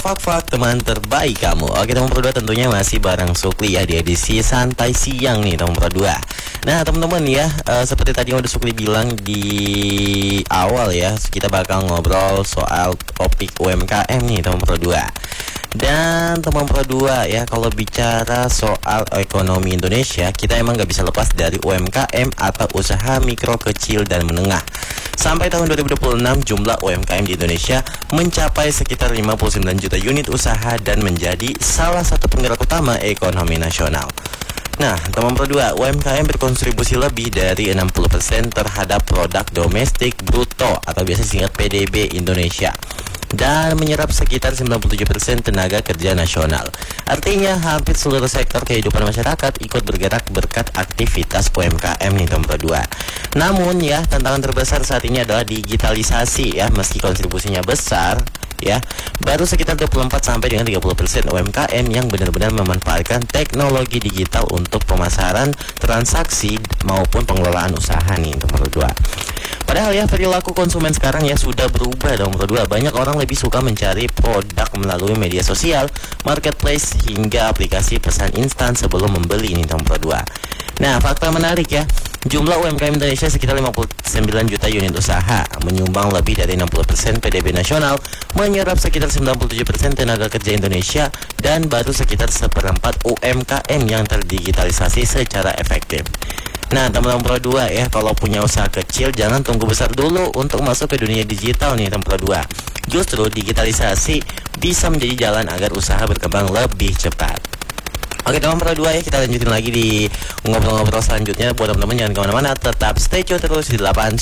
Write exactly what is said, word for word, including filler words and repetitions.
Fak-fak teman terbaik kamu. Oke teman Pro dua, tentunya masih bareng Sukli ya di edisi santai siang nih teman Pro dua. Nah teman-teman ya, uh, seperti tadi yang udah Sukli bilang di awal ya, kita bakal ngobrol soal topik U M K M nih teman Pro dua. Dan teman Pro dua ya, kalau bicara soal ekonomi Indonesia, kita emang gak bisa lepas dari U M K M atau usaha mikro, kecil, dan menengah. Sampai tahun dua ribu dua puluh enam, jumlah U M K M di Indonesia mencapai sekitar lima puluh sembilan juta unit usaha dan menjadi salah satu penggerak utama ekonomi nasional. Nah, teman Pro dua, U M K M berkontribusi lebih dari enam puluh persen terhadap produk domestik bruto atau biasa singkat P D B Indonesia, dan menyerap sekitar sembilan puluh tujuh persen tenaga kerja nasional. Artinya hampir seluruh sektor kehidupan masyarakat ikut bergerak berkat aktivitas U M K M nih teman Pro dua. Namun ya, tantangan terbesar saat ini adalah digitalisasi ya. Meski kontribusinya besar ya, baru sekitar dua puluh empat sampai dengan tiga puluh persen U M K M yang benar-benar memanfaatkan teknologi digital untuk pemasaran, transaksi maupun pengelolaan usaha nih teman Pro dua. Padahal ya, perilaku konsumen sekarang ya sudah berubah dong Pro dua. Banyak orang lebih suka mencari produk melalui media sosial, marketplace, hingga aplikasi pesan instan sebelum membeli nih Pro dua. Nah, fakta menarik ya, jumlah U M K M Indonesia sekitar lima puluh sembilan juta unit usaha, menyumbang lebih dari enam puluh persen P D B nasional, menyerap sekitar sembilan puluh tujuh persen tenaga kerja Indonesia, dan baru sekitar seperempat U M K M yang terdigitalisasi secara efektif. Nah teman-teman Pro dua ya, kalau punya usaha kecil jangan tunggu besar dulu untuk masuk ke dunia digital nih teman Pro dua. Justru digitalisasi bisa menjadi jalan agar usaha berkembang lebih cepat. Oke teman Pro dua ya, kita lanjutin lagi di ngobrol-ngobrol selanjutnya. Buat teman-teman jangan kemana-mana, tetap stay tune terus di delapan